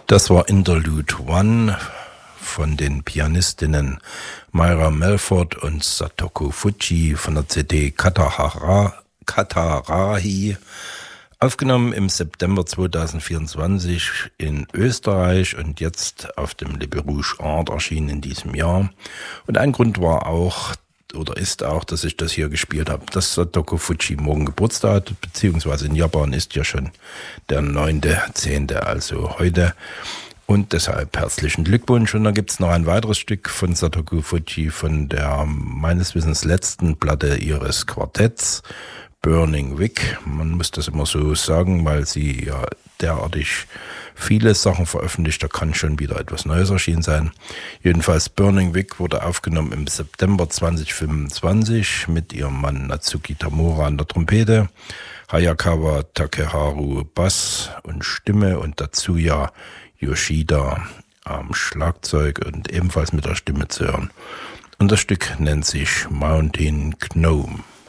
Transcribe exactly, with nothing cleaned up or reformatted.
Das war Interlude One von den Pianistinnen Myra Melford und Satoko Fujii von der C D Katahara, Katarahi, aufgenommen im September zweitausendvierundzwanzig in Österreich und jetzt auf dem Le Rouge Art erschienen in diesem Jahr. Und ein Grund war auch, oder ist auch, dass ich das hier gespielt habe, dass Satoko Fujii morgen Geburtstag hat, beziehungsweise in Japan ist ja schon der neunte zehnte, also heute. Und deshalb herzlichen Glückwunsch. Und dann gibt es noch ein weiteres Stück von Satoko Fujii von der meines Wissens letzten Platte ihres Quartetts, Burning Wick. Man muss das immer so sagen, weil sie ja derartig viele Sachen veröffentlicht, da kann schon wieder etwas Neues erschienen sein. Jedenfalls Burning Wick wurde aufgenommen im September zweitausendfünfundzwanzig mit ihrem Mann Natsuki Tamura an der Trompete, Hayakawa Takeharu Bass und Stimme und Tatsuya Yoshida am Schlagzeug und ebenfalls mit der Stimme zu hören. Und das Stück nennt sich Mountain Gnome.